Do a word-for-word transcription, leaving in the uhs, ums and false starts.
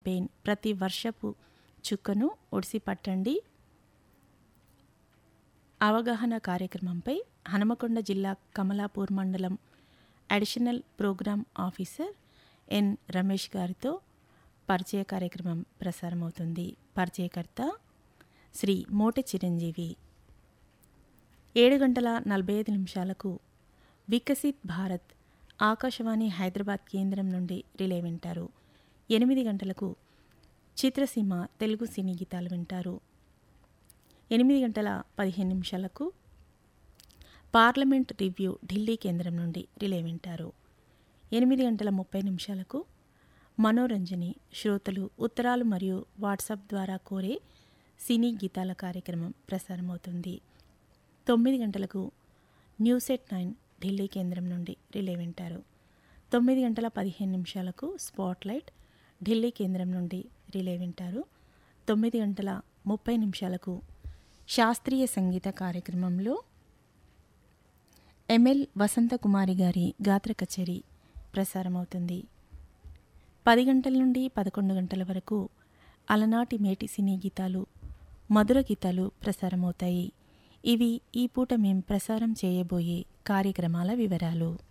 Campaign ప్రతి వర్షపు చుక్కను ఒడిసి పట్టండి అవగాహన కార్యక్రమంపై హనుమకొండ జిల్లా కమలాపూర్ మండలం అడిషనల్ ప్రోగ్రామ్ ఆఫీసర్ ఎన్ రమేష్ గారితో పరిచయ కార్యక్రమం ప్రసారమవుతుంది. పరిచయకర్త శ్రీ మోటె చిరంజీవి. ఏడు గంటల నలభై ఐదు నిమిషాలకు వికసిత్ భారత్ ఆకాశవాణి హైదరాబాద్ కేంద్రం నుండి రిలే వింటారు. ఎనిమిది గంటలకు చిత్రసీమ తెలుగు సినీ గీతాలు వింటారు. ఎనిమిది గంటల పదిహేను నిమిషాలకు పార్లమెంట్ రివ్యూ ఢిల్లీ కేంద్రం నుండి రిలే వింటారు. ఎనిమిది గంటల ముప్పై నిమిషాలకు మనోరంజని శ్రోతలు ఉత్తరాలు మరియు వాట్సాప్ ద్వారా కోరే సినీ గీతాల కార్యక్రమం ప్రసారమవుతుంది. తొమ్మిది గంటలకు న్యూస్ ఎట్ నైన్ ఢిల్లీ కేంద్రం నుండి రిలే వింటారు. తొమ్మిది గంటల పదిహేను నిమిషాలకు స్పాట్లైట్ ఢిల్లీ కేంద్రం నుండి రిలే వింటారు. తొమ్మిది గంటల ముప్పై నిమిషాలకు శాస్త్రీయ సంగీత కార్యక్రమంలో ఎంఎల్ వసంతకుమారి గారి గాత్ర కచేరీ ప్రసారమవుతుంది. పది గంటల నుండి పదకొండు గంటల వరకు అలనాటి మేటి సినీ గీతాలు మధుర గీతాలు ప్రసారమవుతాయి. ఇవి ఈ పూట మేం ప్రసారం చేయబోయే కార్యక్రమాల వివరాలు.